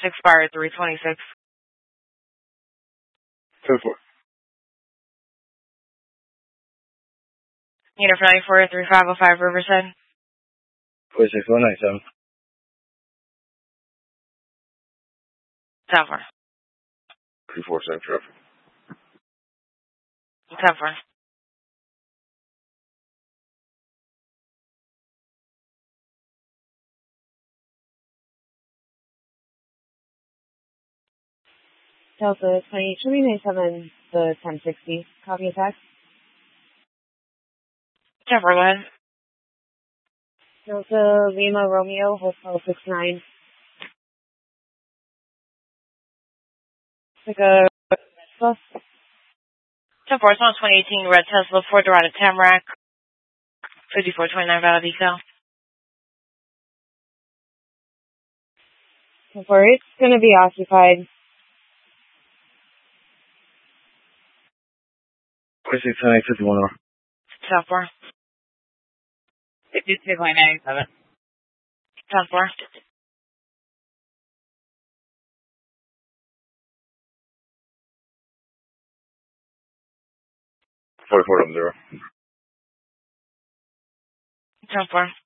expired 326. 10-4. Unit for 943505 Riverside. 46197. 10-4. 347 traffic. 10-4. Delta 2397, the 1060. Copy attack. 10-4, go ahead. Delta Lima Romeo, Hotel 69. Like a bus. 10-4, it's on 2018 red Tesla, Ford Dorado Tamarack, 5429 valid decal. For it's going to be occupied. 4610-51 hour. 10-4. 52.97. 10-4. 4400. 10-4.